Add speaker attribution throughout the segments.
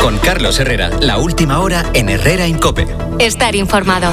Speaker 1: Con Carlos Herrera, la última hora en Herrera en COPE.
Speaker 2: Estar informado.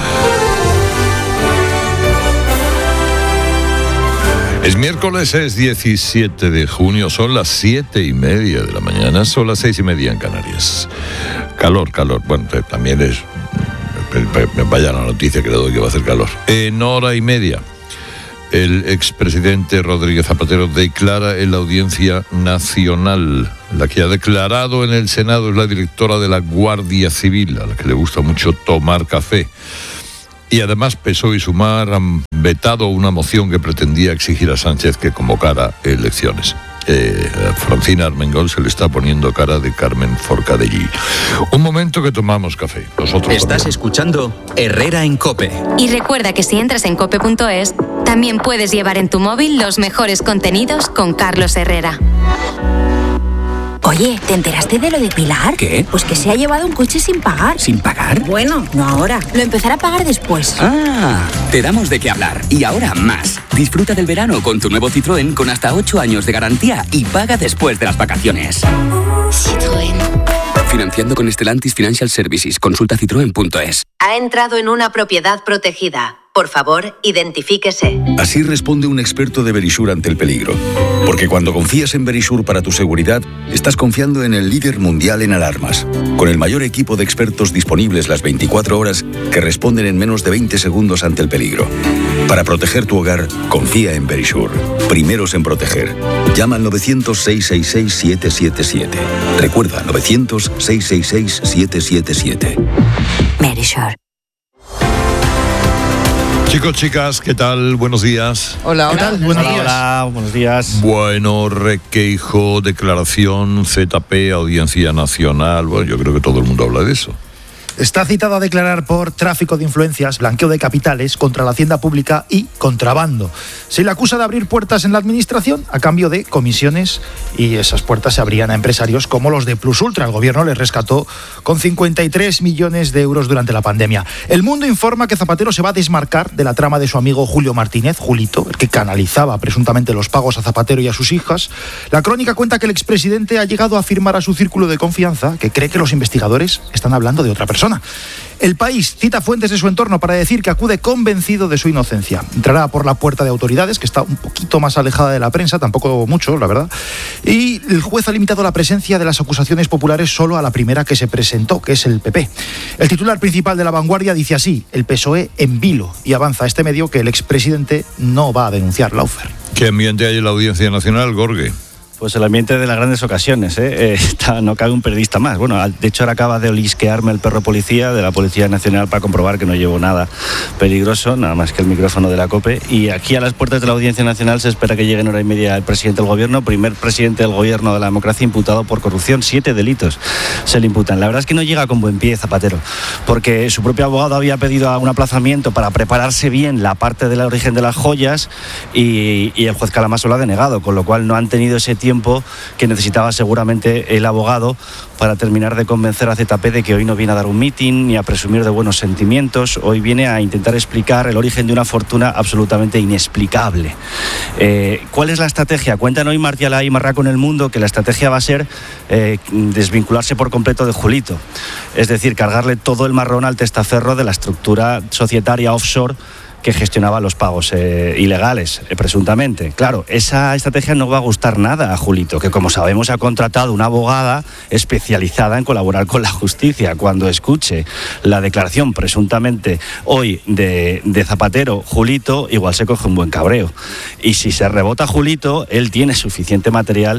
Speaker 3: Es miércoles, es 17 de junio, son las 7:30 de la mañana, son las 6:30 en Canarias. Calor, bueno, también es... Vaya la noticia que le doy, que va a hacer calor. En hora y media, el expresidente Rodríguez Zapatero declara en la Audiencia Nacional. La que ha declarado en el Senado es la directora de la Guardia Civil, a la que le gusta mucho tomar café. Y además PSOE y Sumar han vetado una moción que pretendía exigir a Sánchez que convocara elecciones. Francina Armengol se le está poniendo cara de Carmen Forcadell. Un momento que tomamos café.
Speaker 1: Estás escuchando Herrera en COPE.
Speaker 2: Y recuerda que si entras en cope.es, también puedes llevar en tu móvil los mejores contenidos con Carlos Herrera.
Speaker 4: Oye, ¿te enteraste de lo de Pilar?
Speaker 5: ¿Qué?
Speaker 4: Pues que se ha llevado un coche sin pagar.
Speaker 5: ¿Sin pagar?
Speaker 4: Bueno, no ahora. Lo empezará a pagar después.
Speaker 5: Ah, te damos de qué hablar. Y ahora más. Disfruta del verano con tu nuevo Citroën con hasta 8 años de garantía y paga después de las vacaciones.
Speaker 2: Citroën.
Speaker 5: Financiando con Stellantis Financial Services. Consulta citroen.es.
Speaker 6: Ha entrado en una propiedad protegida. Por favor, identifíquese.
Speaker 7: Así responde un experto de Verisure ante el peligro. Porque cuando confías en Verisure para tu seguridad, estás confiando en el líder mundial en alarmas. Con el mayor equipo de expertos disponibles las 24 horas que responden en menos de 20 segundos ante el peligro. Para proteger tu hogar, confía en Verisure. Primeros en proteger. Llama al 900-666-777. Recuerda, 900-666-777.
Speaker 4: Verisure.
Speaker 3: Chicos, chicas, ¿qué tal? Buenos días.
Speaker 8: Hola, ¿qué tal?
Speaker 9: Buenos días. Hola, buenos días.
Speaker 3: Bueno, requeijo, declaración, ZP, Audiencia Nacional. Bueno, yo creo que todo el mundo habla de eso.
Speaker 9: Está citado a declarar por tráfico de influencias, blanqueo de capitales, contra la hacienda pública y contrabando. Se le acusa de abrir puertas en la administración a cambio de comisiones, y esas puertas se abrían a empresarios como los de Plus Ultra. El gobierno les rescató con 53 millones de euros durante la pandemia. El Mundo informa que Zapatero se va a desmarcar de la trama de su amigo Julio Martínez, Julito, el que canalizaba presuntamente los pagos a Zapatero y a sus hijas. La Crónica cuenta que el expresidente ha llegado a afirmar a su círculo de confianza que cree que los investigadores están hablando de otra persona. El País cita fuentes de su entorno para decir que acude convencido de su inocencia. Entrará por la puerta de autoridades, que está un poquito más alejada de la prensa, tampoco mucho, la verdad. Y el juez ha limitado la presencia de las acusaciones populares solo a la primera que se presentó, que es el PP. El titular principal de La Vanguardia dice así: el PSOE en vilo, y avanza este medio que el expresidente no va a denunciar Laufer.
Speaker 3: ¿Qué ambiente hay en la Audiencia Nacional, Gorge?
Speaker 10: Pues el ambiente de las grandes ocasiones, no cabe un periodista más. Bueno, de hecho ahora acaba de olisquearme el perro policía de la Policía Nacional para comprobar que no llevo nada peligroso, nada más que el micrófono de la COPE. Y aquí a las puertas de la Audiencia Nacional se espera que llegue en hora y media el presidente del gobierno, primer presidente del gobierno de la democracia imputado por corrupción. 7 delitos se le imputan. La verdad es que no llega con buen pie Zapatero, porque su propio abogado había pedido un aplazamiento para prepararse bien la parte del origen de las joyas, y el juez Calamaso lo ha denegado, con lo cual no han tenido ese tiempo que necesitaba seguramente el abogado para terminar de convencer a ZP de que hoy no viene a dar un mitin ni a presumir de buenos sentimientos. Hoy viene a intentar explicar el origen de una fortuna absolutamente inexplicable. ¿Cuál es la estrategia? Cuentan hoy Martí Alá y Marraco en El Mundo que la estrategia va a ser desvincularse por completo de Julito, es decir, cargarle todo el marrón al testaferro de la estructura societaria offshore que gestionaba los pagos ilegales, presuntamente. Claro, esa estrategia no va a gustar nada a Julito, que como sabemos ha contratado una abogada especializada en colaborar con la justicia. Cuando escuche la declaración presuntamente hoy de Zapatero, Julito igual se coge un buen cabreo. Y si se rebota Julito, él tiene suficiente material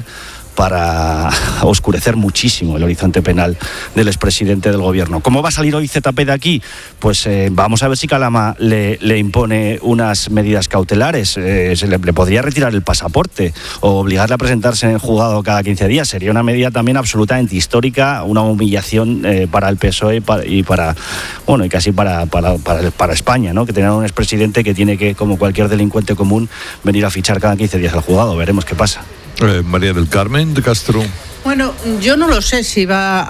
Speaker 10: para oscurecer muchísimo el horizonte penal del expresidente del gobierno. ¿Cómo va a salir hoy ZP de aquí? Pues vamos a ver si Calama le impone unas medidas cautelares. Se le podría retirar el pasaporte o obligarle a presentarse en juzgado cada 15 días. Sería una medida también absolutamente histórica, una humillación para el PSOE y casi para España, ¿no? Que tener un expresidente que tiene que, como cualquier delincuente común, venir a fichar cada 15 días al juzgado. Veremos qué pasa.
Speaker 3: María del Carmen de Castro.
Speaker 8: Bueno, yo no lo sé si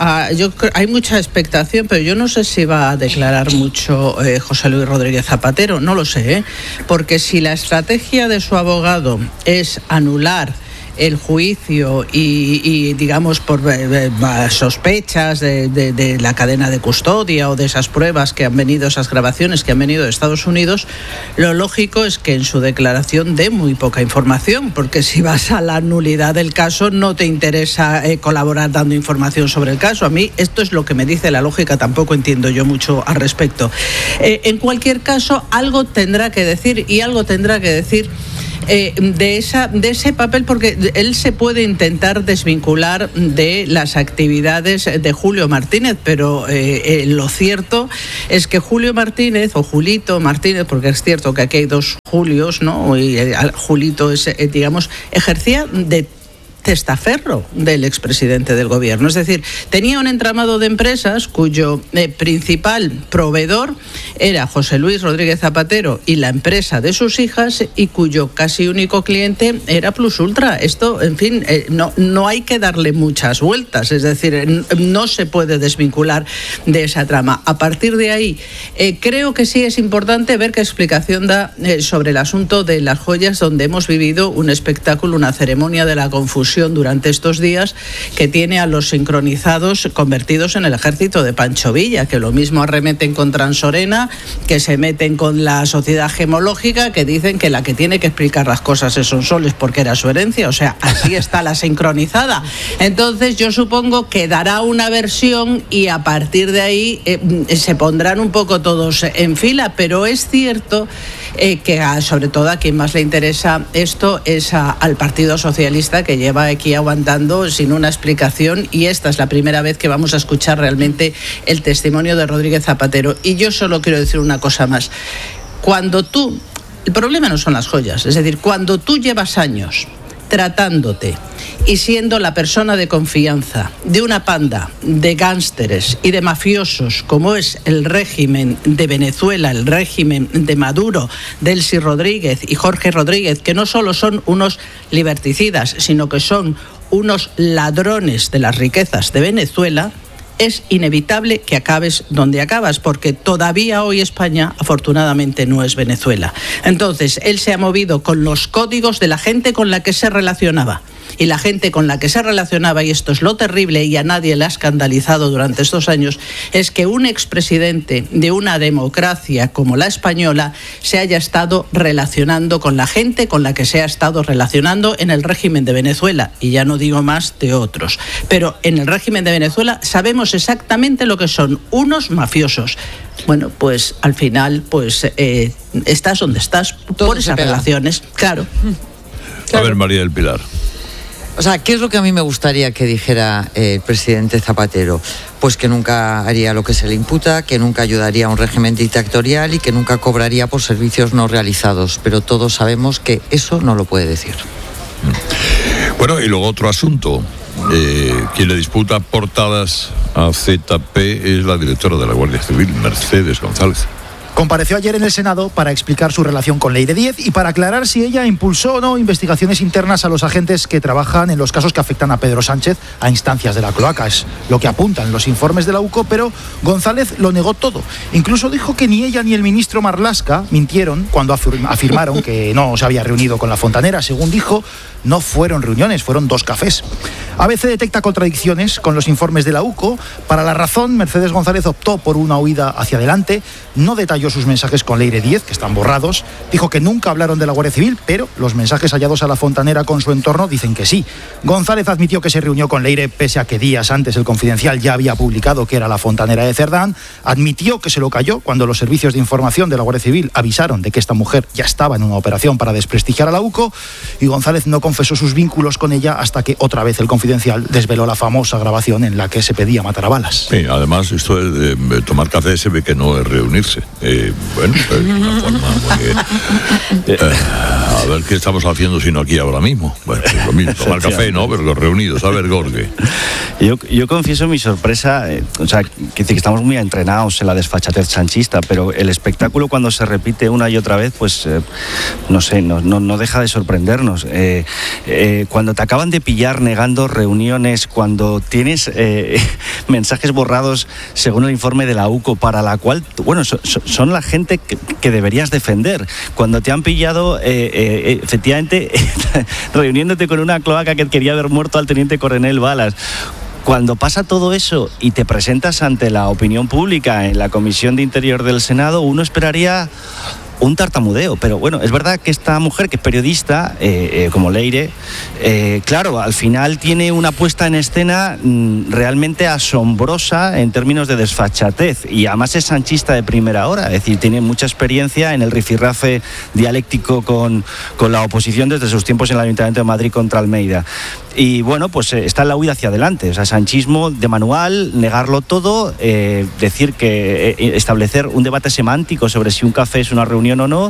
Speaker 8: hay mucha expectación, pero yo no sé si va a declarar mucho José Luis Rodríguez Zapatero, no lo sé, porque si la estrategia de su abogado es anular el juicio y digamos, por sospechas de la cadena de custodia o de esas pruebas que han venido, esas grabaciones que han venido de Estados Unidos, lo lógico es que en su declaración dé muy poca información, porque si vas a la nulidad del caso no te interesa colaborar dando información sobre el caso. A mí esto es lo que me dice la lógica, tampoco entiendo yo mucho al respecto. En cualquier caso, algo tendrá que decir de ese papel, porque él se puede intentar desvincular de las actividades de Julio Martínez, pero lo cierto es que Julio Martínez, o Julito Martínez, porque es cierto que aquí hay dos Julios, ¿no? Y Julito es, digamos, ejercía de testaferro del expresidente del gobierno. Es decir, tenía un entramado de empresas cuyo principal proveedor era José Luis Rodríguez Zapatero y la empresa de sus hijas, y cuyo casi único cliente era Plus Ultra. Esto, en fin, no hay que darle muchas vueltas. Es decir, no se puede desvincular de esa trama. A partir de ahí, creo que sí es importante ver qué explicación da sobre el asunto de las joyas, donde hemos vivido un espectáculo, una ceremonia de la confusión durante estos días, que tiene a los sincronizados convertidos en el ejército de Pancho Villa, que lo mismo arremeten con Transorena, que se meten con la sociedad gemológica, que dicen que la que tiene que explicar las cosas es Sonsoles porque era su herencia. O sea, así está la sincronizada. Entonces yo supongo que dará una versión y a partir de ahí se pondrán un poco todos en fila, pero es cierto que sobre todo a quien más le interesa esto es al Partido Socialista, que lleva aquí aguantando sin una explicación, y esta es la primera vez que vamos a escuchar realmente el testimonio de Rodríguez Zapatero. Y yo solo quiero decir una cosa más. El problema no son las joyas, es decir, cuando tú llevas años tratándote y siendo la persona de confianza de una panda de gángsteres y de mafiosos como es el régimen de Venezuela, el régimen de Maduro, Delcy Rodríguez y Jorge Rodríguez, que no solo son unos liberticidas, sino que son unos ladrones de las riquezas de Venezuela, es inevitable que acabes donde acabas, porque todavía hoy España, afortunadamente, no es Venezuela. Entonces, él se ha movido con los códigos de la gente con la que se relacionaba. Y la gente con la que se relacionaba, y esto es lo terrible y a nadie le ha escandalizado durante estos años, es que un expresidente de una democracia como la española se haya estado relacionando con la gente con la que se ha estado relacionando en el régimen de Venezuela, y ya no digo más de otros. Pero en el régimen de Venezuela sabemos exactamente lo que son unos mafiosos. Bueno, pues al final, pues estás donde estás por esas relaciones, claro.
Speaker 3: A ver, María del Pilar.
Speaker 11: O sea, ¿qué es lo que a mí me gustaría que dijera el presidente Zapatero? Pues que nunca haría lo que se le imputa, que nunca ayudaría a un régimen dictatorial y que nunca cobraría por servicios no realizados. Pero todos sabemos que eso no lo puede decir.
Speaker 3: Bueno, y luego otro asunto. Quien le disputa portadas a ZP es la directora de la Guardia Civil, Mercedes González.
Speaker 9: Compareció ayer en el Senado para explicar su relación con Leire Díez y para aclarar si ella impulsó o no investigaciones internas a los agentes que trabajan en los casos que afectan a Pedro Sánchez a instancias de la cloaca. Es lo que apuntan los informes de la UCO, pero González lo negó todo. Incluso dijo que ni ella ni el ministro Marlaska mintieron cuando afirmaron que no se había reunido con la fontanera. Según dijo, no fueron reuniones, fueron 2 cafés. ABC detecta contradicciones con los informes de la UCO. Para la razón, Mercedes González optó por una huida hacia adelante. No detalló sus mensajes con Leire Díez, que están borrados. Dijo que nunca hablaron de la Guardia Civil, pero los mensajes hallados a la fontanera con su entorno dicen que sí. González admitió que se reunió con Leire, pese a que días antes el Confidencial ya había publicado que era la fontanera de Cerdán. Admitió que se lo cayó cuando los servicios de información de la Guardia Civil avisaron de que esta mujer ya estaba en una operación para desprestigiar a la UCO, y González no confesó sus vínculos con ella hasta que otra vez el Confidencial desveló la famosa grabación en la que se pedía matar a balas.
Speaker 3: Sí, además esto de tomar café se ve que no es reunirse. Bueno, pues una forma muy... a ver qué estamos haciendo sino aquí ahora mismo. Bueno, pues lo mismo, tomar café, ¿no? Pero los reunidos, a ver, Gorge.
Speaker 10: Yo confieso mi sorpresa, que estamos muy entrenados en la desfachatez sanchista, pero el espectáculo cuando se repite una y otra vez, pues no sé, no deja de sorprendernos. Cuando te acaban de pillar negando reuniones, cuando tienes mensajes borrados según el informe de la UCO, para la cual, bueno, son la gente que deberías defender. Cuando te han pillado, efectivamente, reuniéndote con una cloaca que quería haber muerto al teniente coronel Balas. Cuando pasa todo eso y te presentas ante la opinión pública en la Comisión de Interior del Senado, uno esperaría un tartamudeo, pero bueno, es verdad que esta mujer, que es periodista, como Leire, claro, al final tiene una puesta en escena realmente asombrosa en términos de desfachatez, y además es sanchista de primera hora, es decir, tiene mucha experiencia en el rifirrafe dialéctico con la oposición desde sus tiempos en el Ayuntamiento de Madrid contra Almeida. Y bueno, pues está en la huida hacia adelante, o sea, sanchismo de manual, negarlo todo, decir que establecer un debate semántico sobre si un café es una reunión o no,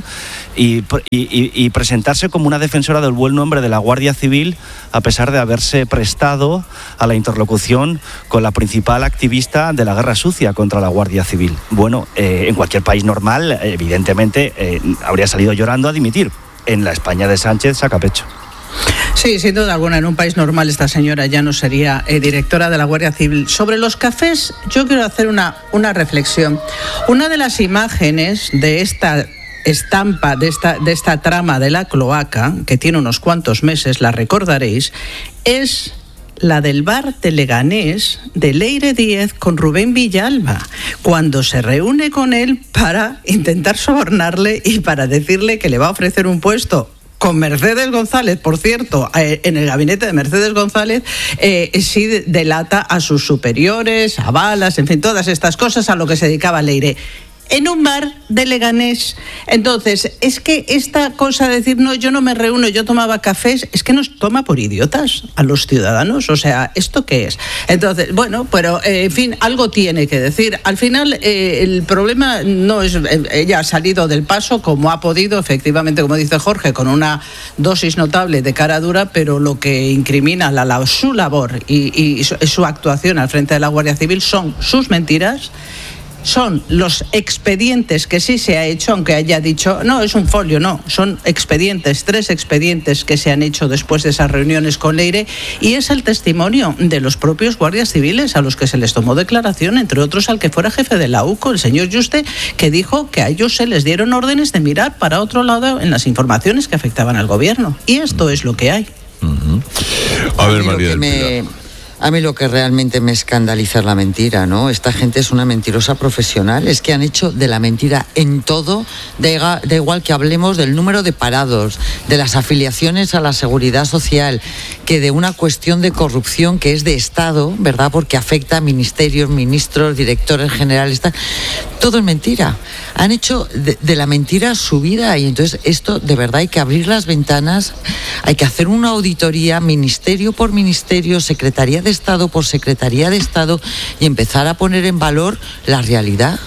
Speaker 10: y presentarse como una defensora del buen nombre de la Guardia Civil, a pesar de haberse prestado a la interlocución con la principal activista de la guerra sucia contra la Guardia Civil. Bueno, en cualquier país normal, evidentemente, habría salido llorando a dimitir. En la España de Sánchez saca pecho.
Speaker 8: Sí, sin duda alguna, en un país normal esta señora ya no sería directora de la Guardia Civil. Sobre los cafés, yo quiero hacer una reflexión. Una de las imágenes de esta estampa, de esta trama de la cloaca, que tiene unos cuantos meses, la recordaréis, es la del bar de Leganés de Leire Díez con Rubén Villalba, cuando se reúne con él para intentar sobornarle y para decirle que le va a ofrecer un puesto con Mercedes González, por cierto, en el gabinete de Mercedes González, sí delata a sus superiores, a Balas, en fin, todas estas cosas a lo que se dedicaba Leire. En un bar de Leganés. Entonces, es que esta cosa de decir, no, yo no me reúno, yo tomaba cafés, es que nos toma por idiotas a los ciudadanos. O sea, ¿esto qué es? Entonces, bueno, pero, en fin, algo tiene que decir. Al final, el problema no es, ella ha salido del paso como ha podido, efectivamente, como dice Jorge, con una dosis notable de cara dura, pero lo que incrimina su labor y su actuación al frente de la Guardia Civil son sus mentiras. Son los expedientes que sí se ha hecho, aunque haya dicho, no, es un folio, no, son expedientes, 3 expedientes que se han hecho después de esas reuniones con Leire, y es el testimonio de los propios guardias civiles a los que se les tomó declaración, entre otros al que fuera jefe de la UCO, el señor Yuste, que dijo que a ellos se les dieron órdenes de mirar para otro lado en las informaciones que afectaban al gobierno. Y esto es lo que hay.
Speaker 3: A ver, María del Pilar.
Speaker 11: A mí lo que realmente me escandaliza es la mentira, ¿no? Esta gente es una mentirosa profesional, es que han hecho de la mentira en todo, da igual que hablemos del número de parados, de las afiliaciones a la seguridad social, que de una cuestión de corrupción que es de Estado, ¿verdad? Porque afecta a ministerios, ministros, directores generales, todo es mentira. Han hecho de la mentira su vida, y entonces esto de verdad hay que abrir las ventanas, hay que hacer una auditoría ministerio por ministerio, Secretaría de Estado por Secretaría de Estado, y empezar a poner en valor la realidad.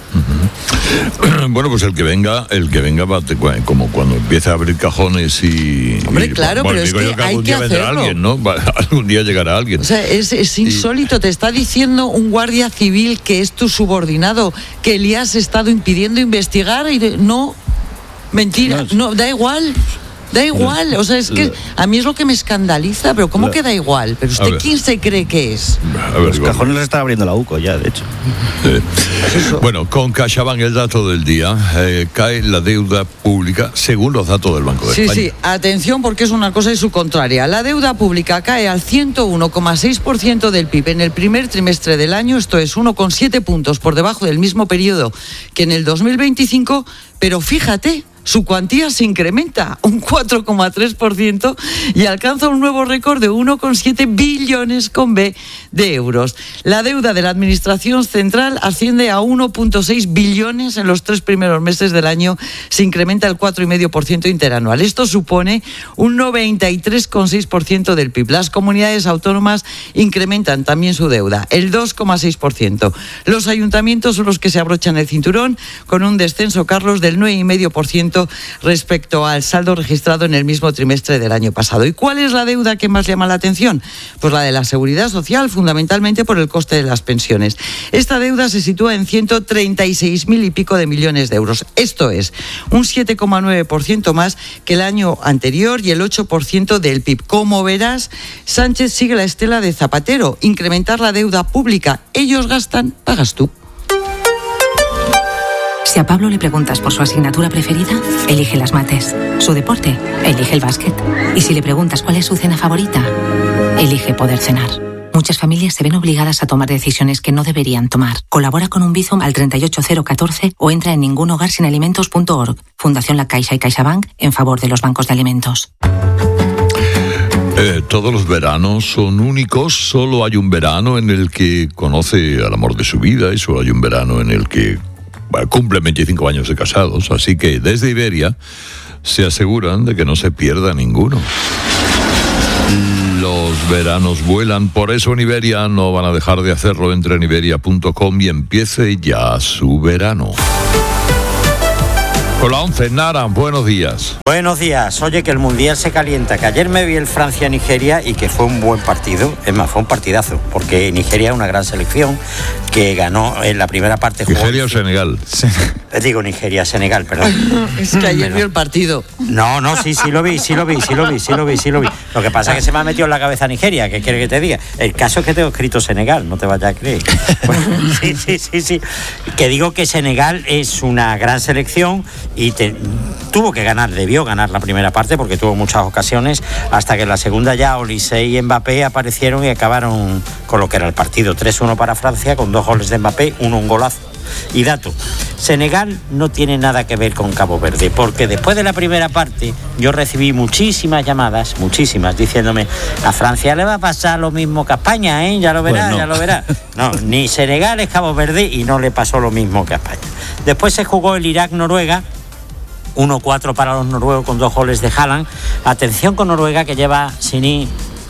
Speaker 3: Bueno, pues el que venga va como cuando empieza a abrir cajones y...
Speaker 11: Hombre, claro, pero es que hay que hacerlo.
Speaker 3: Alguien, ¿no? Algún día llegará alguien.
Speaker 11: O sea, es insólito. Te está diciendo un guardia civil que es tu subordinado, que le has estado impidiendo investigar, y no, mentira, no, da igual. Da igual, o sea, es que a mí es lo que me escandaliza, pero ¿cómo que da igual? ¿Pero usted quién se cree que es?
Speaker 10: Los cajones los está abriendo la UCO ya, de hecho.
Speaker 3: Bueno, con CaixaBank, el dato del día, cae la deuda pública según los datos del Banco de España.
Speaker 11: Sí, atención, porque es una cosa y su contraria. La deuda pública cae al 101,6% del PIB en el primer trimestre del año, esto es 1,7 puntos por debajo del mismo periodo que en el 2025, pero fíjate, su cuantía se incrementa un 4,3% y alcanza un nuevo récord de 1,7 billones con B de euros. La deuda de la Administración Central asciende a 1,6 billones en los 3 primeros meses del año, se incrementa el 4,5% interanual. Esto supone un 93,6% del PIB. Las comunidades autónomas incrementan también su deuda, el 2,6%. Los ayuntamientos son los que se abrochan el cinturón con un descenso, Carlos, del 9,5% 1% respecto al saldo registrado en el mismo trimestre del año pasado. ¿Y cuál es la deuda que más llama la atención? Pues la de la seguridad social, fundamentalmente por el coste de las pensiones. Esta deuda se sitúa en 136.000 y pico de millones de euros. Esto es un 7,9% más que el año anterior y el 8% del PIB. Como verás, Sánchez sigue la estela de Zapatero, incrementar la deuda pública. Ellos gastan, pagas tú.
Speaker 12: Si a Pablo le preguntas por su asignatura preferida, elige las mates. Su deporte, elige el básquet. Y si le preguntas cuál es su cena favorita, elige poder cenar. Muchas familias se ven obligadas a tomar decisiones que no deberían tomar. Colabora con un Bizum al 38014 o entra en ningunhogarsinalimentos.org. Fundación La Caixa y CaixaBank en favor de los bancos de alimentos.
Speaker 3: Todos los veranos son únicos, solo hay un verano en el que conoce al amor de su vida y solo hay un verano en el que cumplen 25 años de casados, así que desde Iberia se aseguran de que no se pierda ninguno. Los veranos vuelan, por eso en Iberia no van a dejar de hacerlo. Entre en iberia.com y empiece ya su verano. Con la 11, Nara, buenos días.
Speaker 13: Buenos días. Oye, que el Mundial se calienta, que ayer me vi el Francia-Nigeria y que fue un buen partido. Es más, fue un partidazo, porque Nigeria es una gran selección que ganó en la primera parte.
Speaker 3: ¿Nigeria o Senegal?
Speaker 13: Digo Nigeria-Senegal, perdón.
Speaker 11: Es que ayer vi el partido.
Speaker 13: No, sí lo vi. Lo que pasa es que se me ha metido en la cabeza Nigeria, ¿qué quiere que te diga? El caso es que tengo escrito Senegal, no te vayas a creer. Bueno, sí. Que digo que Senegal es una gran selección y tuvo que ganar, debió ganar la primera parte porque tuvo muchas ocasiones, hasta que en la segunda ya Olise y Mbappé aparecieron y acabaron con lo que era el partido. 3-1 para Francia, con 2 goles de Mbappé, un golazo. Y dato, Senegal no tiene nada que ver con Cabo Verde, porque después de la primera parte yo recibí muchísimas llamadas, diciéndome, a Francia le va a pasar lo mismo que a España, ya lo verás, ya lo verás. No, ni Senegal es Cabo Verde y no le pasó lo mismo que a España. Después se jugó el Irak-Noruega, 1-4 para los noruegos con 2 goles de Haaland. Atención con Noruega, que lleva sin ir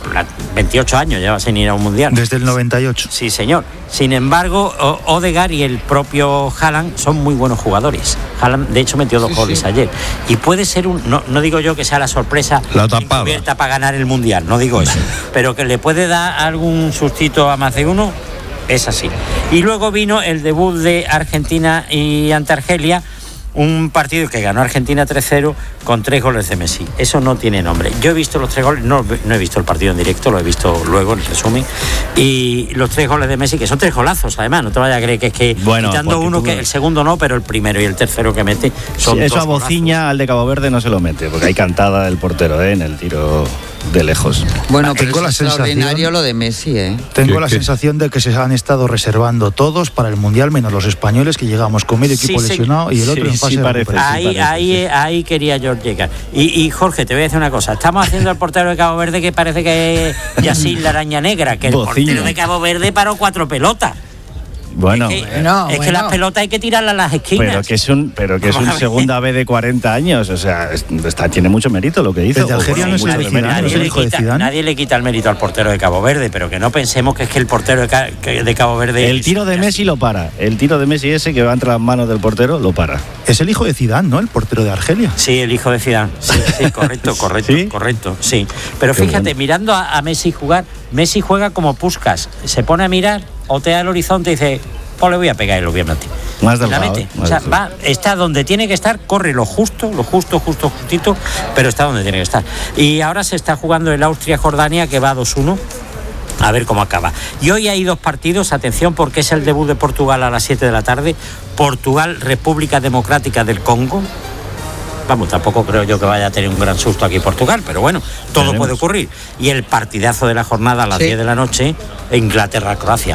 Speaker 13: 28 años, lleva sin ir a un mundial.
Speaker 9: Desde el 98.
Speaker 13: Sí, señor. Sin embargo, Odegaard y el propio Haaland son muy buenos jugadores. Haaland, de hecho, metió 2 goles ayer. Y puede ser no digo yo que sea la sorpresa encubierta para ganar el mundial, no digo eso. Pero que le puede dar algún sustito a más de uno, es así. Y luego vino el debut de Argentina y ante Argelia, un partido que ganó Argentina 3-0 con 3 goles de Messi. Eso no tiene nombre. Yo he visto los 3 goles, no he visto el partido en directo, lo he visto luego en el resumen. Y los 3 goles de Messi, que son 3 golazos, además, no te vayas a creer que es que quitando uno, que el segundo no, pero el primero y el tercero que mete son 2
Speaker 10: eso a Bociña, al de Cabo Verde no se lo mete, porque hay cantada del portero en el tiro de lejos.
Speaker 11: Bueno, pero es extraordinario lo de Messi,
Speaker 9: Tengo la sensación de que se han estado reservando todos para el Mundial, menos los españoles, que llegamos con medio equipo lesionado y el otro en fase de recuperación.
Speaker 13: Ahí quería yo llegar. Y Jorge, te voy a decir una cosa. Estamos haciendo el portero de Cabo Verde que parece que es Yacine la araña negra, que el portero de Cabo Verde paró 4 pelotas.
Speaker 10: Bueno,
Speaker 13: es que las pelotas hay que tirarlas a las esquinas.
Speaker 10: Pero que es un segunda B de 40 años, o sea, tiene mucho mérito lo que hizo.
Speaker 9: Desde Algeria no es el hijo de Zidane.
Speaker 13: Nadie le quita el mérito al portero de Cabo Verde, pero que no pensemos que es que el portero de Cabo Verde...
Speaker 10: El tiro de Messi lo para. El tiro de Messi ese que va entre las manos del portero lo para.
Speaker 9: Es el hijo de Zidane, ¿no? El portero de Argelia.
Speaker 13: Sí, el hijo de Zidane. Sí, correcto. ¿Sí? Correcto, sí. Pero fíjate, mirando a Messi jugar, Messi juega como Puskás. Se pone a mirar, otea el horizonte y dice... le voy a pegar y lo voy a meter.
Speaker 10: Más delgado.
Speaker 13: O sea, está donde tiene que estar, corre lo justito, pero está donde tiene que estar. Y ahora se está jugando el Austria-Jordania, que va 2-1. A ver cómo acaba. Y hoy hay 2 partidos, atención, porque es el debut de Portugal a las 7 de la tarde. Portugal, República Democrática del Congo. Vamos, tampoco creo yo que vaya a tener un gran susto aquí Portugal, pero bueno, todo puede ocurrir. Y el partidazo de la jornada a las 10 de la noche, Inglaterra-Croacia.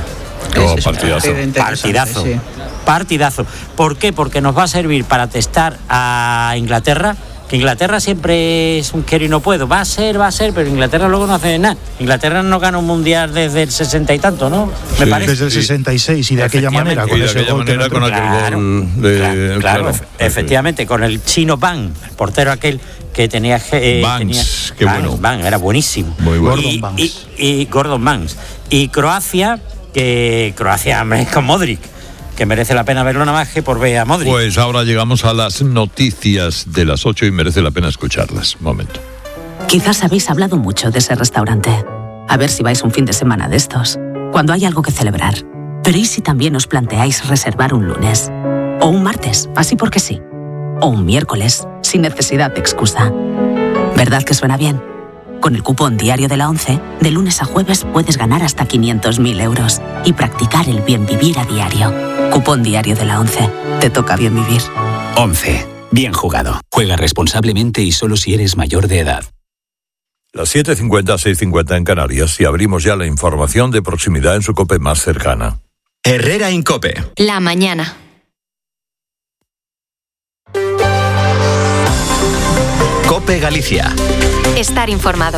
Speaker 13: Partidazo. ¿Por qué? Porque nos va a servir para testar a Inglaterra, que Inglaterra siempre es un quiero y no puedo. Va a ser, pero Inglaterra luego no hace nada. Inglaterra no gana un mundial desde el 60 y tanto, ¿no? Me parece.
Speaker 9: Desde el 66 y de aquella manera, con ese gol.
Speaker 13: Claro, efectivamente, con el chino Van, el portero aquel que tenía...
Speaker 3: Banks, qué bueno.
Speaker 13: Van, era buenísimo.
Speaker 3: Muy bueno.
Speaker 13: Y Gordon Banks. Y Croacia, hombre, con Modric. que merece la pena verlo nada más que por ver a Modric.
Speaker 3: Pues ahora llegamos a las noticias de las 8 y merece la pena escucharlas. Un momento.
Speaker 12: Quizás habéis hablado mucho de ese restaurante. A ver si vais un fin de semana de estos, cuando hay algo que celebrar. Pero ¿y si también os planteáis reservar un lunes? O un martes, así porque sí. O un miércoles, sin necesidad de excusa. ¿Verdad que suena bien? Con el cupón diario de la ONCE, de lunes a jueves puedes ganar hasta 500.000 euros y practicar el bien vivir a diario. Cupón diario de la ONCE. Te toca bien vivir.
Speaker 5: 11. Bien jugado. Juega responsablemente y solo si eres mayor de edad.
Speaker 3: Las 7:50, 6:50 en Canarias y abrimos ya la información de proximidad en su COPE más cercana.
Speaker 1: Herrera en COPE.
Speaker 2: La mañana.
Speaker 1: COPE Galicia.
Speaker 2: Estar informado.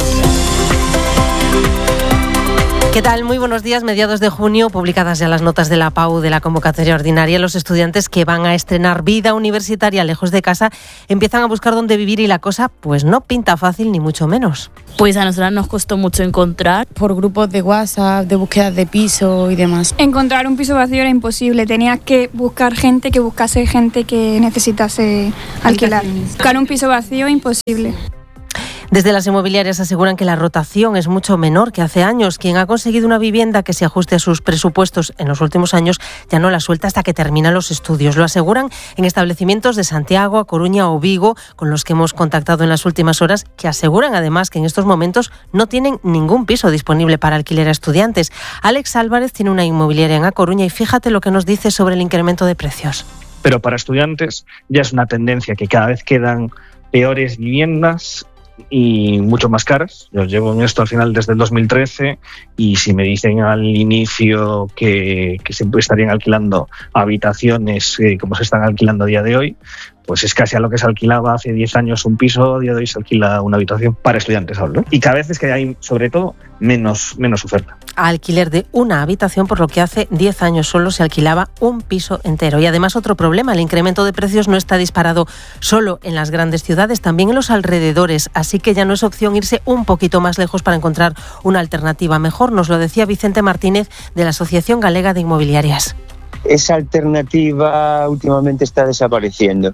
Speaker 14: ¿Qué tal? Muy buenos días. Mediados de junio, publicadas ya las notas de la PAU de la convocatoria ordinaria, los estudiantes que van a estrenar vida universitaria lejos de casa empiezan a buscar dónde vivir y la cosa pues no pinta fácil ni mucho menos.
Speaker 15: Pues a nosotras nos costó mucho encontrar por grupos de WhatsApp, de búsquedas de piso y demás.
Speaker 16: Encontrar un piso vacío era imposible, tenías que buscar gente que buscase gente que necesitase alquilar. Buscar un piso vacío imposible.
Speaker 14: Desde las inmobiliarias aseguran que la rotación es mucho menor que hace años. Quien ha conseguido una vivienda que se ajuste a sus presupuestos en los últimos años ya no la suelta hasta que terminan los estudios. Lo aseguran en establecimientos de Santiago, A Coruña o Vigo, con los que hemos contactado en las últimas horas, que aseguran además que en estos momentos no tienen ningún piso disponible para alquiler a estudiantes. Alex Álvarez tiene una inmobiliaria en A Coruña y fíjate lo que nos dice sobre el incremento de precios.
Speaker 17: Pero para estudiantes ya es una tendencia que cada vez quedan peores viviendas y mucho más caras. Yo llevo en esto al final desde el 2013 y si me dicen al inicio que se estarían alquilando habitaciones como se están alquilando a día de hoy, pues es casi a lo que se alquilaba hace 10 años un piso, a día de hoy se alquila una habitación para estudiantes, hablo. Y cada vez es que hay, sobre todo, menos oferta.
Speaker 14: Alquiler de una habitación, por lo que hace 10 años solo se alquilaba un piso entero. Y además otro problema, el incremento de precios no está disparado solo en las grandes ciudades, también en los alrededores, así que ya no es opción irse un poquito más lejos para encontrar una alternativa mejor. Nos lo decía Vicente Martínez de la Asociación Galega de Inmobiliarias.
Speaker 18: Esa alternativa últimamente está desapareciendo.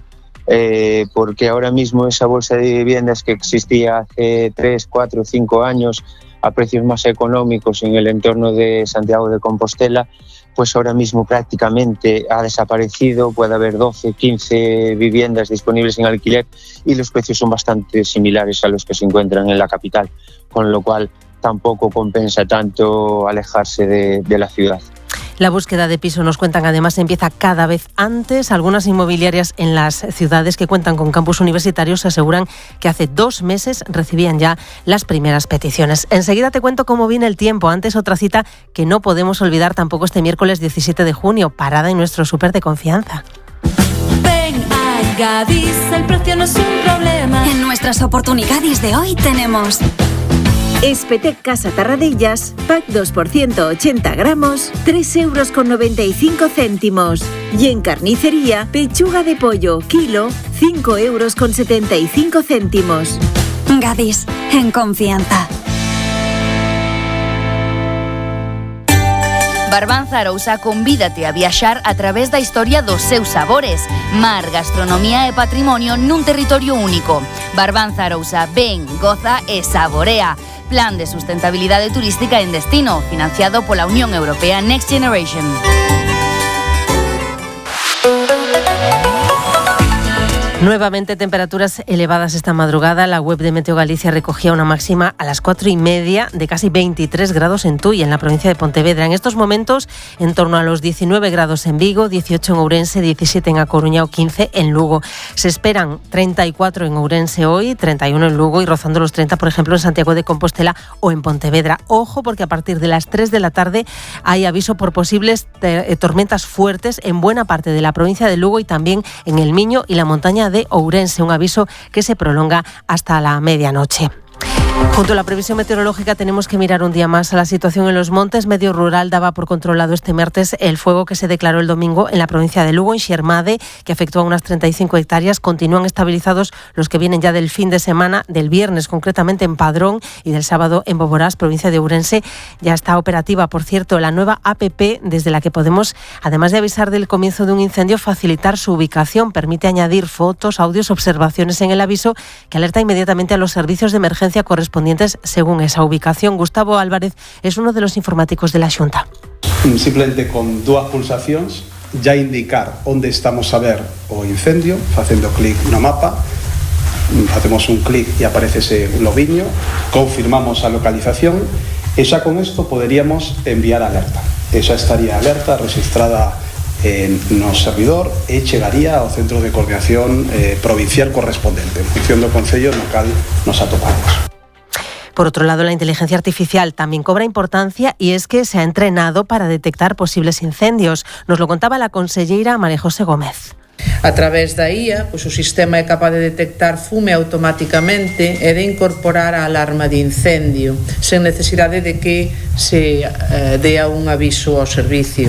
Speaker 18: Porque ahora mismo esa bolsa de viviendas que existía hace 3, 4, 5 años a precios más económicos en el entorno de Santiago de Compostela, pues ahora mismo prácticamente ha desaparecido. Puede haber 12, 15 viviendas disponibles en alquiler y los precios son bastante similares a los que se encuentran en la capital, con lo cual tampoco compensa tanto alejarse de la ciudad.
Speaker 14: La búsqueda de piso, nos cuentan además, empieza cada vez antes. Algunas inmobiliarias en las ciudades que cuentan con campus universitarios aseguran que hace 2 meses recibían ya las primeras peticiones. Enseguida te cuento cómo viene el tiempo. Antes otra cita que no podemos olvidar tampoco este miércoles 17 de junio, parada en nuestro súper de confianza.
Speaker 19: Ven a Gadis, el precio no es un problema. En nuestras oportunidades de hoy tenemos... Espetec Casa Tarradellas, pack 2% 80 gramos, 3,95 €. Y en carnicería, pechuga de pollo, kilo, 5,75 €. Gadis, en confianza.
Speaker 20: Barbanza Arousa convídate a viaxar a través da historia dos seus sabores. Mar, gastronomía e patrimonio nun territorio único. Barbanza Arousa, ven, goza e saborea. Plan de sustentabilidade turística en destino, financiado pola Unión Europea Next Generation.
Speaker 14: Nuevamente temperaturas elevadas esta madrugada. La web de Meteo Galicia recogía una máxima a las 4:30 de casi 23 grados en Tui, en la provincia de Pontevedra. En estos momentos, en torno a los 19 grados en Vigo, 18 en Ourense, 17 en A Coruña o 15 en Lugo. Se esperan 34 en Ourense hoy, 31 en Lugo y rozando los 30, por ejemplo, en Santiago de Compostela o en Pontevedra. Ojo, porque a partir de las 3 de la tarde hay aviso por posibles tormentas fuertes en buena parte de la provincia de Lugo y también en el Miño y la montaña de Ourense, un aviso que se prolonga hasta la medianoche. Junto a la previsión meteorológica tenemos que mirar un día más a la situación en los montes. Medio Rural daba por controlado este martes el fuego que se declaró el domingo en la provincia de Lugo, en Xermade, que afectó a unas 35 hectáreas. Continúan estabilizados los que vienen ya del fin de semana, del viernes concretamente en Padrón y del sábado en Boborás, provincia de Ourense. Ya está operativa, por cierto, la nueva APP desde la que podemos, además de avisar del comienzo de un incendio, facilitar su ubicación. Permite añadir fotos, audios, observaciones en el aviso que alerta inmediatamente a los servicios de emergencia correspondientes según esa ubicación. Gustavo Álvarez es uno de los informáticos de la Xunta.
Speaker 21: Simplemente con 2 pulsacións ya indicar onde estamos a ver o incendio, facendo clic no mapa, facemos un clic e aparece ese lobiño, confirmamos a localización e xa con isto poderíamos enviar alerta. E xa estaría alerta registrada no servidor e chegaría ao centro de coordinación provincial correspondente en función do concello no cal nos atopamos.
Speaker 14: Por otro lado, la inteligencia artificial también cobra importancia y es que se ha entrenado para detectar posibles incendios. Nos lo contaba la conselleira María José Gómez.
Speaker 8: A través da IA, o sistema é capaz de detectar fume automáticamente e de incorporar a alarma de incendio, sen necesidade de que se dea un aviso ao servicio.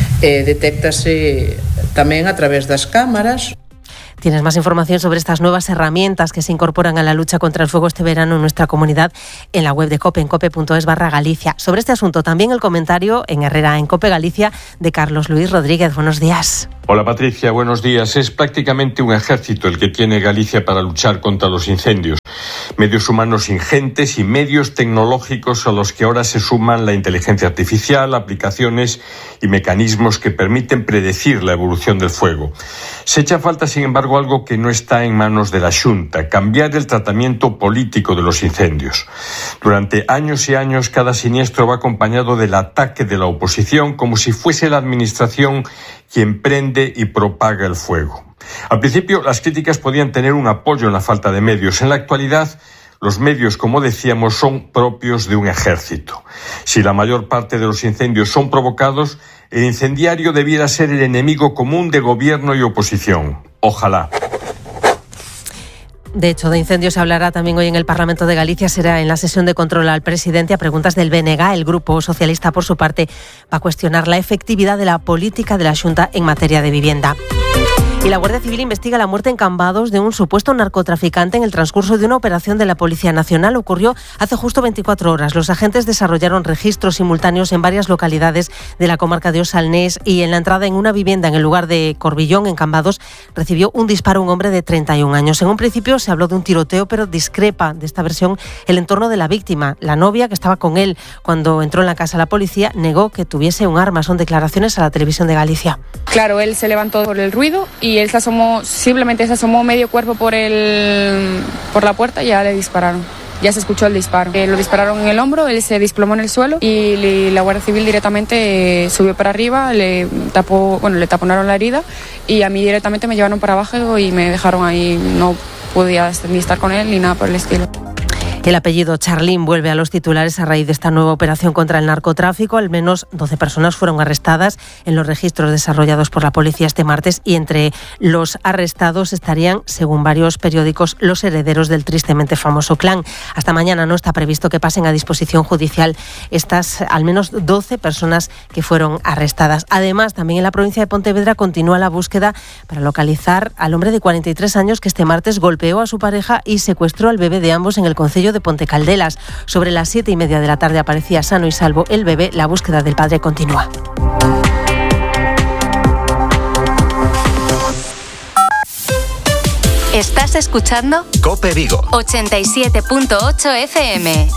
Speaker 8: Detéctase tamén a través das cámaras.
Speaker 14: Tienes más información sobre estas nuevas herramientas que se incorporan a la lucha contra el fuego este verano en nuestra comunidad en la web de COPE, en cope.es/Galicia. Sobre este asunto también el comentario en Herrera en COPE Galicia de Carlos Luis Rodríguez. Buenos días.
Speaker 22: Hola Patricia, buenos días. Es prácticamente un ejército el que tiene Galicia para luchar contra los incendios. Medios humanos ingentes y medios tecnológicos a los que ahora se suman la inteligencia artificial, aplicaciones y mecanismos que permiten predecir la evolución del fuego. Se echa falta, sin embargo, algo que no está en manos de la Xunta: cambiar el tratamiento político de los incendios. Durante años y años, cada siniestro va acompañado del ataque de la oposición, como si fuese la administración quien prende y propaga el fuego. Al principio, las críticas podían tener un apoyo en la falta de medios. En la actualidad, los medios, como decíamos, son propios de un ejército. Si la mayor parte de los incendios son provocados, el incendiario debiera ser el enemigo común de gobierno y oposición. Ojalá.
Speaker 14: De hecho, de incendios se hablará también hoy en el Parlamento de Galicia. Será en la sesión de control al presidente a preguntas del BNG. El Grupo Socialista, por su parte, va a cuestionar la efectividad de la política de la Xunta en materia de vivienda. Y la Guardia Civil investiga la muerte en Cambados de un supuesto narcotraficante en el transcurso de una operación de la Policía Nacional. Ocurrió hace justo 24 horas. Los agentes desarrollaron registros simultáneos en varias localidades de la comarca de Osalnés y en la entrada en una vivienda en el lugar de Corbillón, en Cambados, recibió un disparo un hombre de 31 años. En un principio se habló de un tiroteo, pero discrepa de esta versión el entorno de la víctima. La novia, que estaba con él cuando entró en la casa la policía, negó que tuviese un arma. Son declaraciones a la Televisión de Galicia.
Speaker 23: Claro, él se levantó por el ruido y él simplemente se asomó medio cuerpo por la puerta y ya le dispararon. Ya se escuchó el disparo. Lo dispararon en el hombro, él se desplomó en el suelo y la Guardia Civil directamente subió para arriba, le taponaron la herida y a mí directamente me llevaron para abajo y me dejaron ahí. No podía ni estar con él ni nada por el estilo.
Speaker 14: El apellido Charlín vuelve a los titulares a raíz de esta nueva operación contra el narcotráfico. Al menos 12 personas fueron arrestadas en los registros desarrollados por la policía este martes y entre los arrestados estarían, según varios periódicos, los herederos del tristemente famoso clan. Hasta mañana no está previsto que pasen a disposición judicial estas al menos 12 personas que fueron arrestadas. Además, también en la provincia de Pontevedra continúa la búsqueda para localizar al hombre de 43 años que este martes golpeó a su pareja y secuestró al bebé de ambos en el concello de Ponte Caldelas. Sobre las 7:30 de la tarde aparecía sano y salvo el bebé. La búsqueda del padre continúa.
Speaker 2: ¿Estás escuchando?
Speaker 1: COPE Vigo
Speaker 2: 87.8 FM.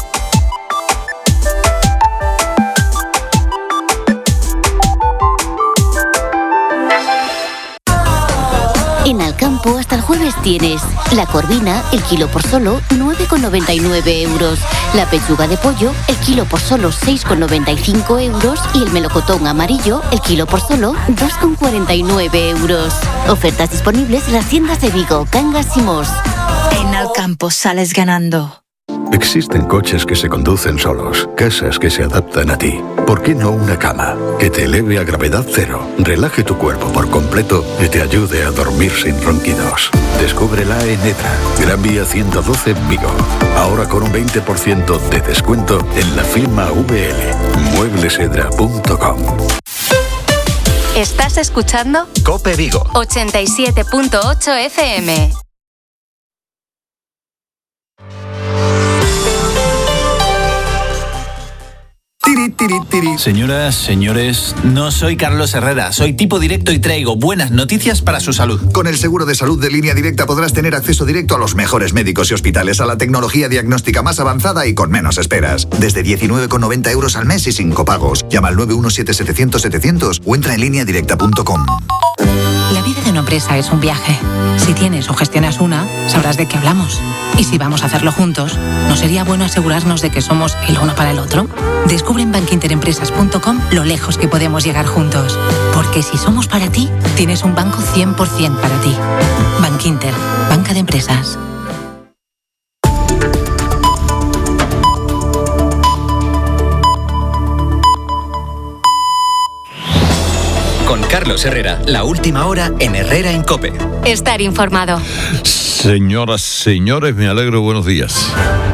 Speaker 24: En Alcampo hasta el jueves tienes la corvina, el kilo por solo 9,99 euros. La pechuga de pollo, el kilo por solo 6,95 euros. Y el melocotón amarillo, el kilo por solo 2,49 euros. Ofertas disponibles en las tiendas de Vigo, Cangas y Mos.
Speaker 25: En Alcampo sales ganando.
Speaker 4: Existen coches que se conducen solos, casas que se adaptan a ti. ¿Por qué no una cama que te eleve a gravedad cero, relaje tu cuerpo por completo y te ayude a dormir sin ronquidos? Descúbrela en Edra, Gran Vía 112 Vigo. Ahora con un 20% de descuento en la firma VL. Mueblesedra.com.
Speaker 2: ¿Estás escuchando?
Speaker 1: COPE Vigo
Speaker 2: 87.8 FM.
Speaker 6: Señoras, señores, no soy Carlos Herrera, soy tipo directo y traigo buenas noticias para su salud.
Speaker 7: Con el seguro de salud de Línea Directa podrás tener acceso directo a los mejores médicos y hospitales, a la tecnología diagnóstica más avanzada y con menos esperas. Desde 19,90 euros al mes y sin copagos. Llama al 917-700-700 o entra en lineadirecta.com.
Speaker 12: La vida de una empresa es un viaje. Si tienes o gestionas una, sabrás de qué hablamos. Y si vamos a hacerlo juntos, ¿no sería bueno asegurarnos de que somos el uno para el otro? Descubre en bankinterempresas.com lo lejos que podemos llegar juntos. Porque si somos para ti, tienes un banco 100% para ti. Bankinter, banca de empresas.
Speaker 1: Con Carlos Herrera, la última hora en Herrera en COPE.
Speaker 2: Estar informado.
Speaker 3: Señoras, señores, me alegro, buenos días.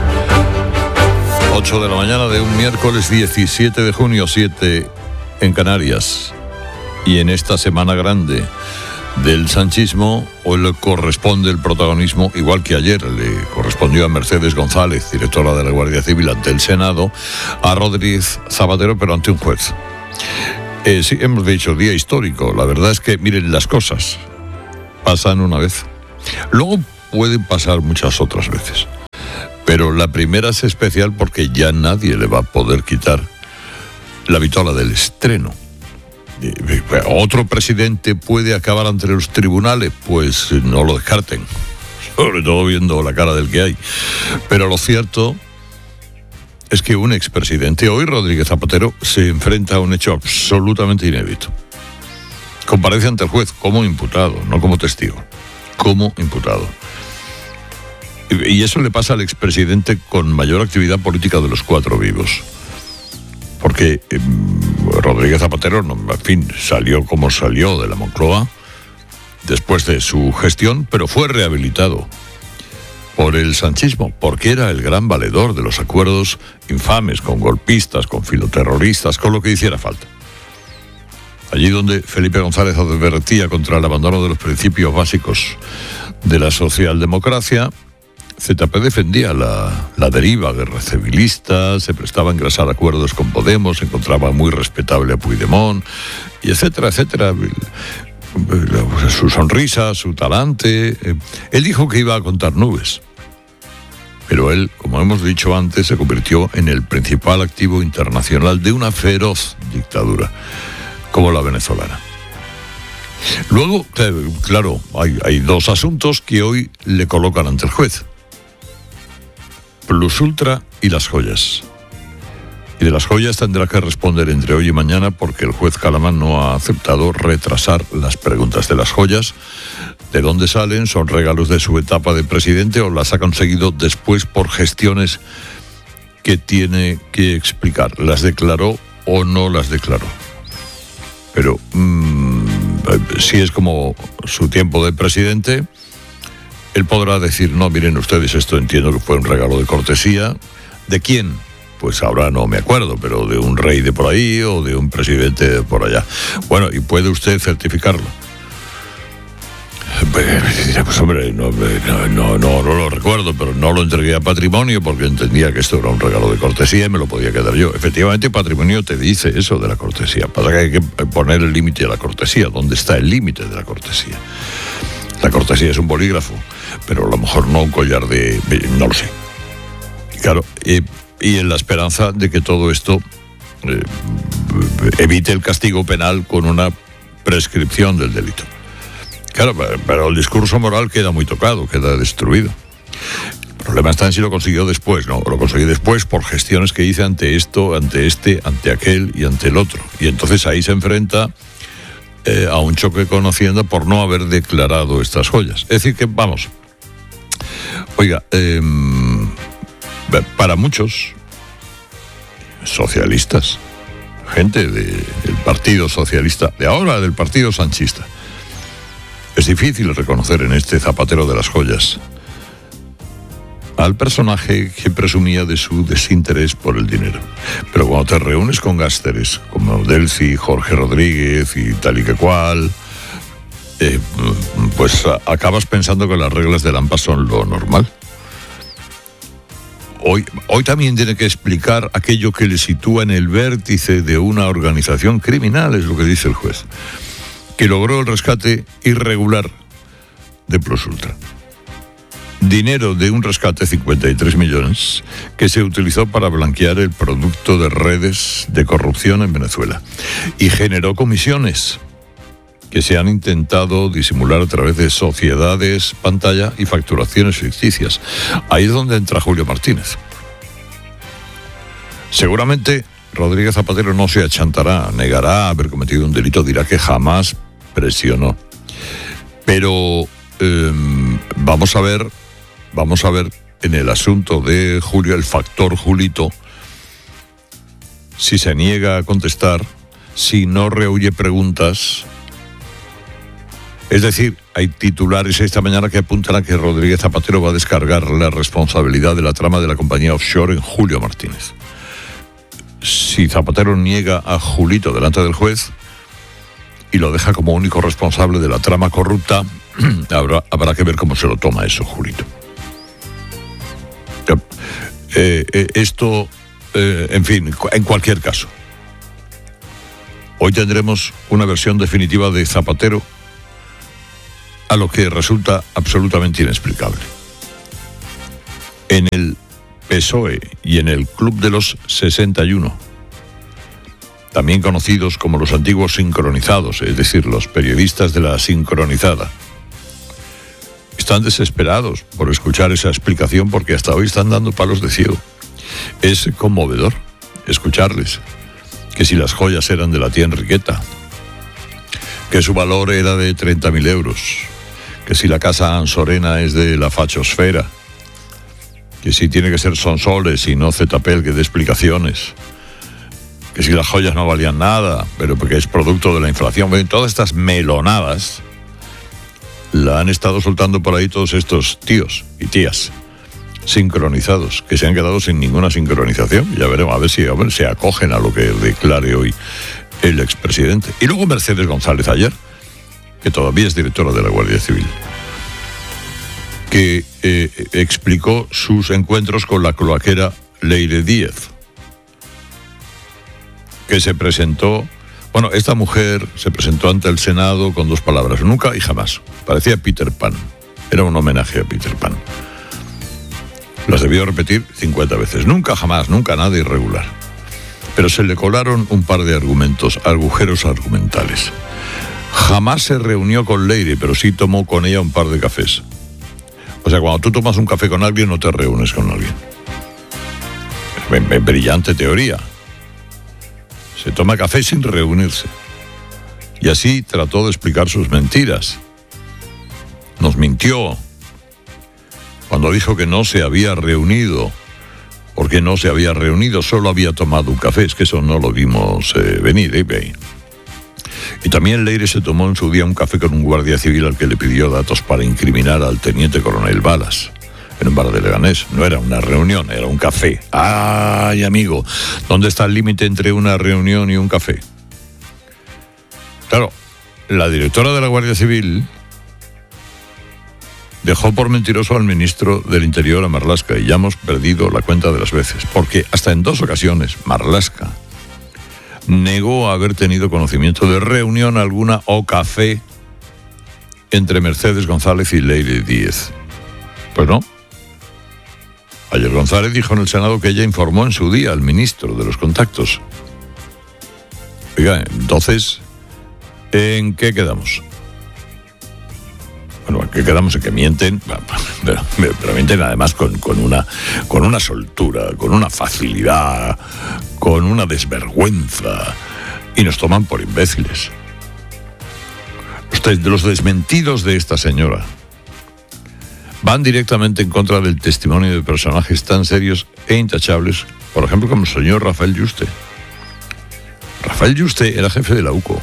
Speaker 3: 8 de la mañana de un miércoles 17 de junio, 7 en Canarias. Y en esta semana grande del sanchismo, hoy le corresponde el protagonismo, igual que ayer le correspondió a Mercedes González, directora de la Guardia Civil, ante el Senado, a Rodríguez Zapatero, pero ante un juez. Sí, hemos dicho, día histórico. La verdad es que, miren, las cosas pasan una vez. Luego pueden pasar muchas otras veces. Pero la primera es especial porque ya nadie le va a poder quitar la vitola del estreno. ¿Otro presidente puede acabar ante los tribunales? Pues no lo descarten. Sobre todo viendo la cara del que hay. Pero lo cierto es que un expresidente, hoy Rodríguez Zapatero, se enfrenta a un hecho absolutamente inédito. Comparece ante el juez como imputado, no como testigo, como imputado. Y eso le pasa al expresidente con mayor actividad política de los cuatro vivos. Porque Rodríguez Zapatero, en fin, salió como salió de la Moncloa después de su gestión, pero fue rehabilitado por el sanchismo, porque era el gran valedor de los acuerdos infames con golpistas, con filoterroristas, con lo que hiciera falta. Allí donde Felipe González advertía contra el abandono de los principios básicos de la socialdemocracia, ZP defendía la deriva guerra civilista, se prestaba a engrasar acuerdos con Podemos, encontraba muy respetable a Puigdemont, y etcétera, etcétera. Su sonrisa, su talante. Él dijo que iba a contar nubes. Pero él, como hemos dicho antes, se convirtió en el principal activo internacional de una feroz dictadura, como la venezolana. Luego, claro, hay dos asuntos que hoy le colocan ante el juez: Plus Ultra y las joyas. Y de las joyas tendrá que responder entre hoy y mañana, porque el juez Calamán no ha aceptado retrasar las preguntas de las joyas. ¿De dónde salen? ¿Son regalos de su etapa de presidente o las ha conseguido después por gestiones que tiene que explicar? ¿Las declaró o no las declaró? Pero si es como su tiempo de presidente, él podrá decir: no, miren ustedes, esto entiendo que fue un regalo de cortesía. ¿De quién? Pues ahora no me acuerdo, pero de un rey de por ahí o de un presidente de por allá. Bueno, ¿y puede usted certificarlo? Pues hombre, no lo recuerdo, pero no lo entregué a Patrimonio porque entendía que esto era un regalo de cortesía y me lo podía quedar yo. Efectivamente, Patrimonio te dice eso de la cortesía. Pasa que hay que poner el límite a la cortesía. ¿Dónde está el límite de la cortesía? La cortesía es un bolígrafo, pero a lo mejor no un collar de... no lo sé. Claro, y en la esperanza de que todo esto evite el castigo penal con una prescripción del delito. Claro, pero el discurso moral queda muy tocado, queda destruido. El problema está en si lo consiguió después, ¿no? Lo conseguí después por gestiones que hice ante esto, ante este, ante aquel y ante el otro. Y entonces ahí se enfrenta a un choque con Hacienda por no haber declarado estas joyas. Es decir que, vamos, oiga, para muchos socialistas, gente del Partido Socialista, de ahora del Partido Sanchista, es difícil reconocer en este Zapatero de las joyas al personaje que presumía de su desinterés por el dinero. Pero cuando te reúnes con gásteres como Delcy, Jorge Rodríguez y tal y que cual, pues acabas pensando que las reglas del AMPA son lo normal. Hoy también tiene que explicar aquello que le sitúa en el vértice de una organización criminal, es lo que dice el juez, que logró el rescate irregular de Plus Ultra. Dinero de un rescate, 53 millones, que se utilizó para blanquear el producto de redes de corrupción en Venezuela. Y generó comisiones que se han intentado disimular a través de sociedades, pantalla y facturaciones ficticias. Ahí es donde entra Julio Martínez. Seguramente Rodríguez Zapatero no se achantará, negará haber cometido un delito, dirá que jamás presionó. Pero vamos a ver en el asunto de Julio, el factor Julito, si se niega a contestar, si no rehuye preguntas. Es decir, hay titulares esta mañana que apuntan a que Rodríguez Zapatero va a descargar la responsabilidad de la trama de la compañía offshore en Julio Martínez. Si Zapatero niega a Julito delante del juez y lo deja como único responsable de la trama corrupta, habrá que ver cómo se lo toma eso, Julito. En fin, en cualquier caso, hoy tendremos una versión definitiva de Zapatero, a lo que resulta absolutamente inexplicable. En el PSOE y en el Club de los 61, también conocidos como los antiguos sincronizados, es decir, los periodistas de la sincronizada, están desesperados por escuchar esa explicación, porque hasta hoy están dando palos de ciego. Es conmovedor escucharles que si las joyas eran de la tía Enriqueta, que su valor era de 30.000 euros, que si la casa Ansorena es de la fachosfera, que si tiene que ser Sonsoles y no Zetapel que dé explicaciones, que si las joyas no valían nada, pero porque es producto de la inflación. Bueno, todas estas melonadas la han estado soltando por ahí todos estos tíos y tías sincronizados, que se han quedado sin ninguna sincronización. Ya veremos, a ver si se acogen a lo que declare hoy el expresidente. Y luego Mercedes González ayer, que todavía es directora de la Guardia Civil, que explicó sus encuentros con la cloaquera Leire Díez, que se presentó. Bueno, esta mujer se presentó ante el Senado con dos palabras: nunca y jamás. Parecía Peter Pan. Era un homenaje a Peter Pan. Las debió repetir 50 veces. Nunca, jamás, nunca, nada irregular. Pero se le colaron un par de agujeros argumentales. Jamás se reunió con Leire, pero sí tomó con ella un par de cafés. O sea, cuando tú tomas un café con alguien, no te reúnes con alguien. Brillante teoría. Se toma café sin reunirse. Y así trató de explicar sus mentiras. Nos mintió cuando dijo que no se había reunido, porque no se había reunido, solo había tomado un café. Es que eso no lo vimos venir, Y también Leire se tomó en su día un café con un guardia civil al que le pidió datos para incriminar al teniente coronel Balas en un bar de Leganés. No era una reunión, era un café. ¡Ay, amigo! ¿Dónde está el límite entre una reunión y un café? Claro, la directora de la Guardia Civil dejó por mentiroso al ministro del Interior, a Marlaska, y ya hemos perdido la cuenta de las veces, porque hasta en 2 ocasiones Marlaska negó haber tenido conocimiento de reunión alguna o café entre Mercedes González y Leire Díez. Pues no. Ayer González dijo en el Senado que ella informó en su día al ministro de los contactos. Oiga, entonces, ¿en qué quedamos? Bueno, ¿en qué quedamos? En que mienten, pero mienten además con una soltura, con una facilidad, con una desvergüenza, y nos toman por imbéciles. Los desmentidos de esta señora van directamente en contra del testimonio de personajes tan serios e intachables, por ejemplo, como el señor Rafael Yuste. Rafael Yuste era jefe de la UCO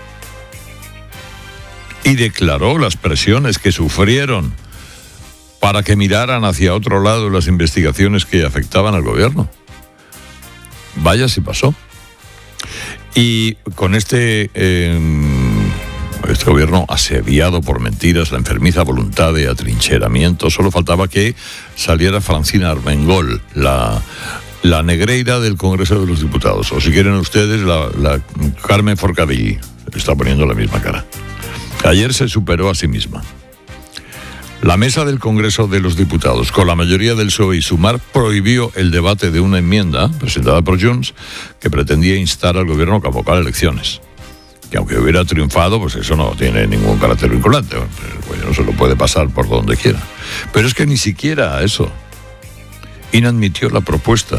Speaker 3: y declaró las presiones que sufrieron para que miraran hacia otro lado las investigaciones que afectaban al gobierno. Vaya si pasó. Y con este gobierno asediado por mentiras, la enfermiza voluntad de atrincheramiento, solo faltaba que saliera Francina Armengol, la negreira del Congreso de los Diputados, o si quieren ustedes, la Carmen Forcadell, está poniendo la misma cara. Ayer se superó a sí misma. La mesa del Congreso de los Diputados, con la mayoría del PSOE y Sumar, prohibió el debate de una enmienda presentada por Junts que pretendía instar al gobierno a convocar elecciones. Que aunque hubiera triunfado, pues eso no tiene ningún carácter vinculante. Pues no se lo puede pasar por donde quiera. Pero es que ni siquiera eso inadmitió la propuesta.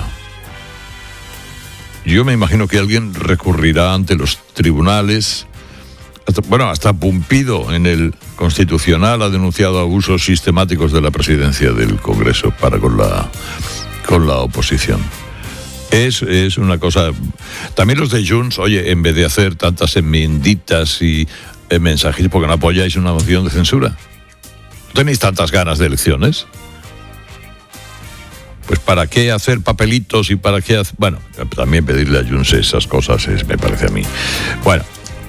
Speaker 3: Yo me imagino que alguien recurrirá ante los tribunales. Hasta Pumpido en el Constitucional ha denunciado abusos sistemáticos de la presidencia del Congreso para con la oposición. Es una cosa. También los de Junts, oye, en vez de hacer tantas enmienditas y mensajes, ¿por qué no apoyáis una moción de censura? ¿No tenéis tantas ganas de elecciones? Pues ¿para qué hacer papelitos y para qué hacer? Bueno, también pedirle a Junts esas cosas me parece a mí. Bueno.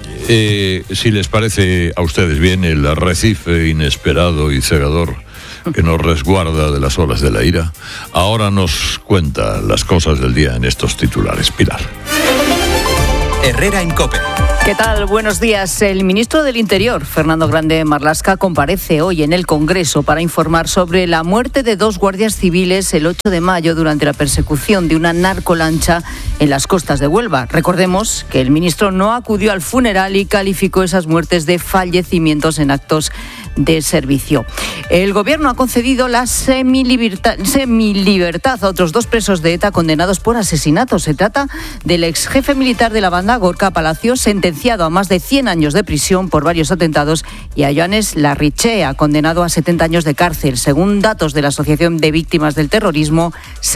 Speaker 3: Si les parece a ustedes bien, el arrecife inesperado y cegador que nos resguarda de las olas de la ira, ahora nos cuenta las cosas del día en estos titulares. Pilar.
Speaker 1: Herrera en COPE.
Speaker 9: ¿Qué tal? Buenos días. El ministro del Interior, Fernando Grande Marlaska, comparece hoy en el Congreso para informar sobre la muerte de 2 guardias civiles el 8 de mayo durante la persecución de una narcolancha en las costas de Huelva. Recordemos que el ministro no acudió al funeral y calificó esas muertes de fallecimientos en actos de servicio. El gobierno ha concedido la semilibertad a otros 2 presos de ETA condenados por asesinato. Se trata del ex jefe militar de la banda, Gorka Palacios, sentenciado a más de 100 años de prisión por varios atentados, y a Joanes Larrichea, condenado a 70 años de cárcel. Según datos de la Asociación de Víctimas del Terrorismo,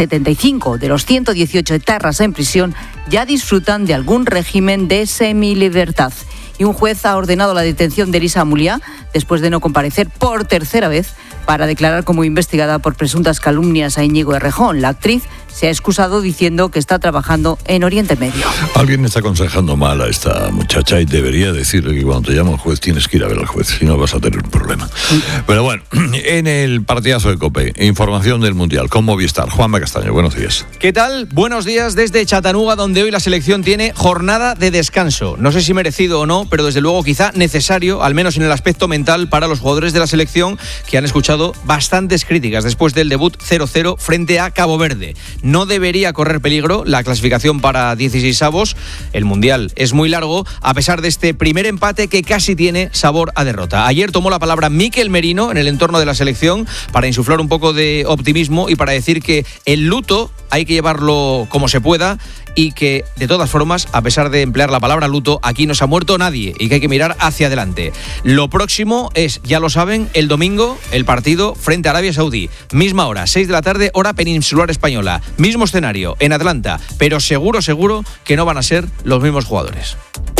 Speaker 9: 75 de los 118 etarras en prisión ya disfrutan de algún régimen de semilibertad. Y un juez ha ordenado la detención de Elisa Muliá después de no comparecer por tercera vez para declarar como investigada por presuntas calumnias a Íñigo Errejón. La actriz se ha excusado diciendo que está trabajando en Oriente Medio.
Speaker 3: Alguien está aconsejando mal a esta muchacha y debería decirle que cuando te llama el juez tienes que ir a ver al juez, si no vas a tener un problema. Pero bueno, en el partidazo de COPE, información del Mundial con Movistar. Juanma Castaño, buenos días.
Speaker 10: ¿Qué tal? Buenos días desde Chattanooga, donde hoy la selección tiene jornada de descanso. No sé si merecido o no, pero desde luego quizá necesario, al menos en el aspecto mental, para los jugadores de la selección que han escuchado bastantes críticas después del debut 0-0 frente a Cabo Verde. No debería correr peligro la clasificación para 16avos. El Mundial es muy largo, a pesar de este primer empate que casi tiene sabor a derrota. Ayer tomó la palabra Mikel Merino en el entorno de la selección para insuflar un poco de optimismo y para decir que el luto hay que llevarlo como se pueda y que, de todas formas, a pesar de emplear la palabra luto, aquí no se ha muerto nadie y que hay que mirar hacia adelante. Lo próximo es, ya lo saben, el domingo, el partido frente a Arabia Saudí. Misma hora, 6 de la tarde, hora peninsular española. Mismo escenario, en Atlanta, pero seguro que no van a ser los mismos jugadores.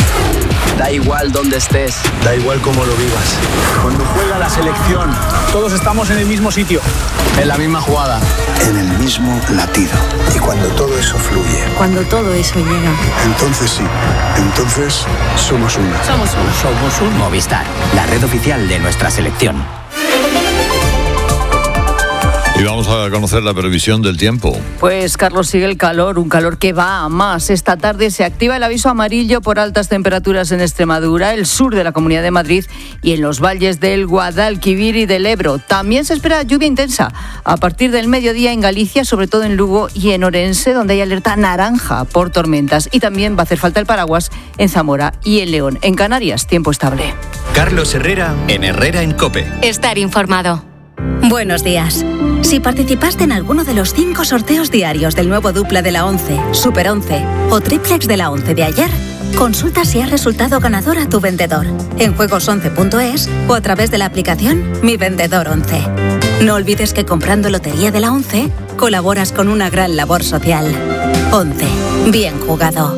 Speaker 11: Da igual dónde estés, da igual cómo lo vivas. Cuando juega la selección, todos estamos en el mismo sitio, en la misma jugada,
Speaker 13: en el mismo latido. Y cuando todo eso fluye,
Speaker 25: cuando todo eso llega,
Speaker 13: entonces sí, entonces somos uno.
Speaker 25: Somos uno.
Speaker 5: Movistar, la red oficial de nuestra selección.
Speaker 3: Y vamos a conocer la previsión del tiempo.
Speaker 9: Pues, Carlos, sigue el calor, un calor que va a más. Esta tarde se activa el aviso amarillo por altas temperaturas en Extremadura, el sur de la Comunidad de Madrid y en los valles del Guadalquivir y del Ebro. También se espera lluvia intensa a partir del mediodía en Galicia, sobre todo en Lugo y en Orense, donde hay alerta naranja por tormentas. Y también va a hacer falta el paraguas en Zamora y en León. En Canarias, tiempo estable.
Speaker 1: Carlos Herrera en Herrera en COPE.
Speaker 2: Estar informado.
Speaker 19: Buenos días. Si participaste en alguno de los 5 sorteos diarios del nuevo dupla de la 11, Super 11 o triplex de la 11 de ayer, consulta si has resultado ganador a tu vendedor en juegos11.es o a través de la aplicación Mi Vendedor 11. No olvides que comprando Lotería de la 11, colaboras con una gran labor social. 11. Bien jugado.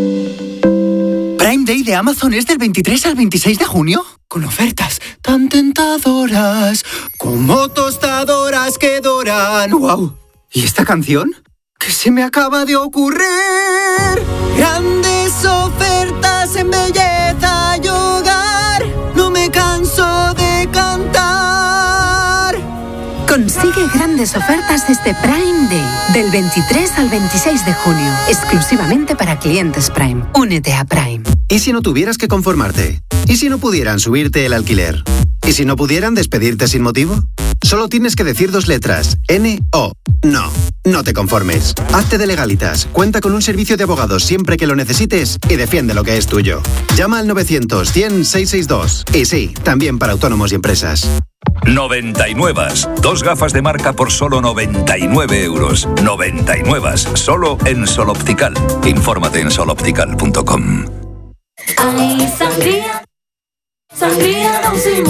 Speaker 15: Prime Day de Amazon es del 23 al 26 de junio. Con ofertas tan tentadoras como tostadoras que doran. ¡Wow! ¿Y esta canción? ¿Qué se me acaba de ocurrir? Grandes ofertas en belleza y hogar. No me canso de cantar.
Speaker 12: Consigue grandes ofertas este Prime Day, del 23 al 26 de junio, exclusivamente para clientes Prime. Únete a Prime.
Speaker 16: ¿Y si no tuvieras que conformarte? ¿Y si no pudieran subirte el alquiler? ¿Y si no pudieran despedirte sin motivo? Solo tienes que decir 2 letras, N-O. No, no te conformes. Hazte de Legalitas, cuenta con un servicio de abogados siempre que lo necesites y defiende lo que es tuyo. Llama al 900-100-662. Y sí, también para autónomos y empresas.
Speaker 17: 99. 2 gafas de marca por solo 99 euros. 99. Solo en Sol Optical. Infórmate en soloptical.com.
Speaker 18: Ay, sangría, sangría,